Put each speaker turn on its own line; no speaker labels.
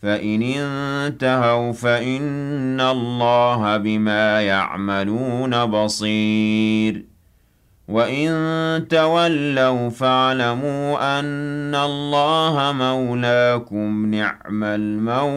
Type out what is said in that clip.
فإن انتهوا فإن الله بما يعملون بصير وَإِن تَوَلَّوْا فَاعْلَمُوا أَنَّ اللَّهَ مَوْلَاكُمْ نِعْمَ الْمَوْلَىٰ